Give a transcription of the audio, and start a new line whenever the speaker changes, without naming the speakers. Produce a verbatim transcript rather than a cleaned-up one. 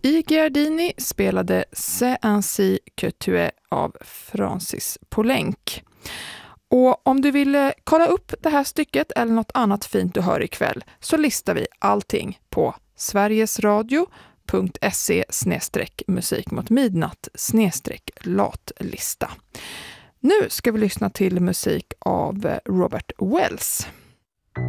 I Giardini spelade C'est ainsi que tu es av Francis Poulenc. Och om du vill kolla upp det här stycket eller något annat fint du hör ikväll så listar vi allting på sverigesradio.se snedstreck musik mot midnatt snedstreck latlista. Nu ska vi lyssna till musik av Robert Wells.